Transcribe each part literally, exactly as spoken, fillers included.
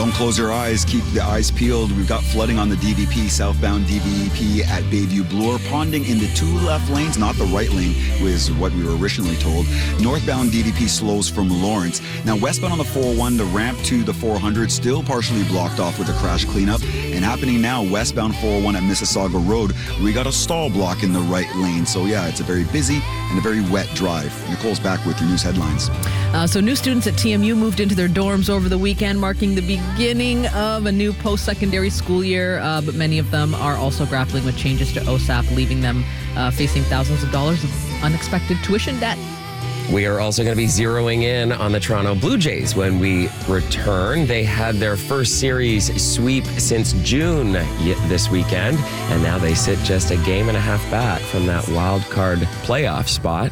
Don't close your eyes. Keep the eyes peeled. We've got flooding on the D V P, southbound D V P at Bayview Bloor, ponding in the two left lanes, not the right lane, was what we were originally told. Northbound D V P slows from Lawrence. Now, westbound on the four oh one, the ramp to the four hundred still partially blocked off with a crash cleanup. And happening now, westbound four oh one at Mississauga Road, we got a stall block in the right lane. So, yeah, it's a very busy and a very wet drive. Nicole's back with your news headlines. Uh, so new students at T M U moved into their dorms over the weekend, marking the beginning of a new post-secondary school year. Uh, but many of them are also grappling with changes to O S A P, leaving them uh, facing thousands of dollars of unexpected tuition debt. We are also going to be zeroing in on the Toronto Blue Jays when we return. They had their first series sweep since June this weekend, and now they sit just a game and a half back from that wild card playoff spot.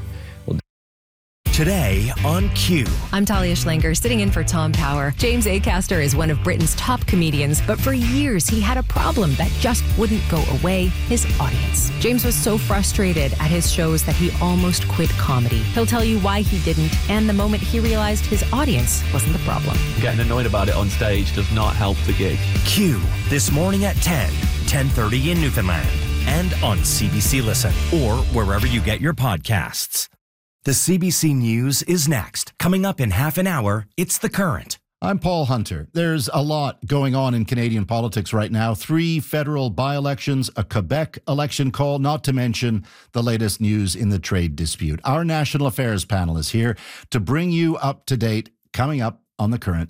Today on Q. I'm Talia Schlanger, sitting in for Tom Power. James Acaster is one of Britain's top comedians, but for years he had a problem that just wouldn't go away: his audience. James was so frustrated at his shows that he almost quit comedy. He'll tell you why he didn't, and the moment he realized his audience wasn't the problem. Getting annoyed about it on stage does not help the gig. Q, this morning at ten, ten thirty in Newfoundland, and on C B C Listen, or wherever you get your podcasts. The C B C News is next. Coming up in half an hour, it's The Current. I'm Paul Hunter. There's a lot going on in Canadian politics right now. Three federal by-elections, a Quebec election call, not to mention the latest news in the trade dispute. Our national affairs panel is here to bring you up to date, coming up on The Current.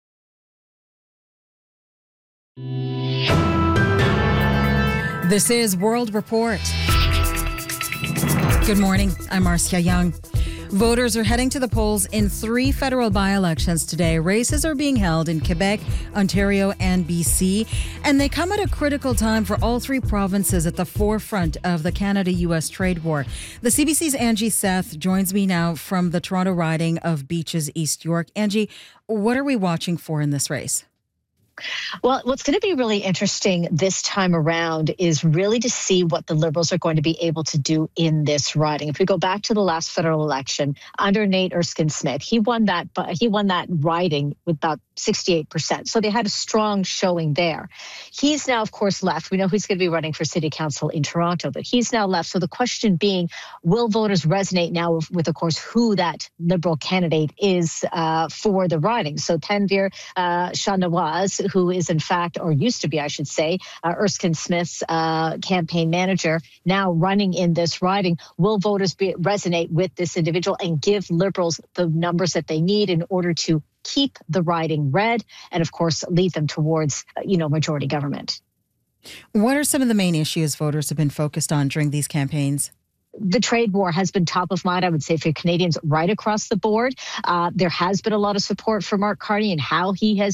This is World Report. Good morning. I'm Marcia Young. Voters are heading to the polls in three federal by-elections today. Races are being held in Quebec, Ontario, and B C, and they come at a critical time for all three provinces at the forefront of the Canada-U S trade war. The C B C's Angie Seth joins me now from the Toronto riding of Beaches, East York. Angie, what are we watching for in this race? Well, what's going to be really interesting this time around is really to see what the Liberals are going to be able to do in this riding. If we go back to the last federal election under Nate Erskine-Smith, he won that. But he won that riding with about sixty-eight percent. So they had a strong showing there. He's now, of course, left. We know he's going to be running for city council in Toronto, but he's now left. So the question being, will voters resonate now with, with of course, who that Liberal candidate is uh, for the riding? So Tanvir uh, Shahnawaz, who is in fact, or used to be, I should say, uh, Erskine-Smith's uh, campaign manager, now running in this riding. Will voters be, resonate with this individual and give Liberals the numbers that they need in order to keep the riding red and, of course, lead them towards, uh, you know, majority government? What are some of the main issues voters have been focused on during these campaigns? The trade war has been top of mind, I would say, for Canadians right across the board. Uh, there has been a lot of support for Mark Carney and how he has